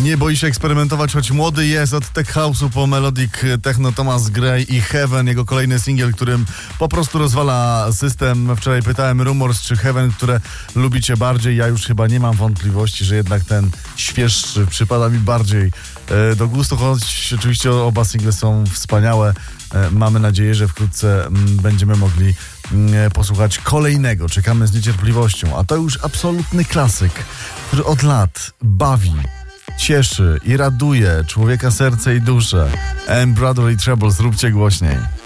Nie boi się eksperymentować, choć młody jest, od tech house'u po melodic techno Thomas Gray i Heaven, jego kolejny singiel, którym po prostu rozwala system. Wczoraj pytałem Rumors czy Heaven, które lubicie bardziej. Ja już chyba nie mam wątpliwości, że jednak ten świeższy przypada mi bardziej do gustu, choć oczywiście oba single są wspaniałe. Mamy nadzieję, że wkrótce będziemy mogli posłuchać kolejnego. Czekamy z niecierpliwością, a to już absolutny klasyk, który od lat bawi, cieszy i raduje człowieka serce i duszę. Brother i Treble, zróbcie głośniej.